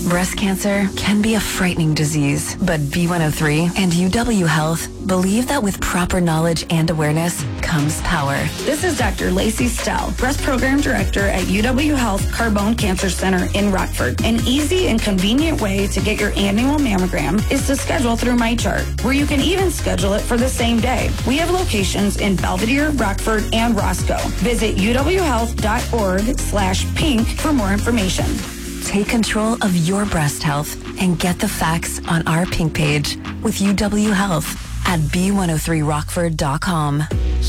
Breast cancer can be a frightening disease, but B103 and UW Health believe that with proper knowledge and awareness comes power. This is Dr. Lacey Stell, Breast Program Director at UW Health Carbone Cancer Center in Rockford. An easy and convenient way to get your annual mammogram is to schedule through MyChart, where you can even schedule it for the same day. We have locations in Belvedere, Rockford, and Roscoe. Visit uwhealth.org/pink for more information. Take control of your breast health and get the facts on our pink page with UW Health at b103rockford.com.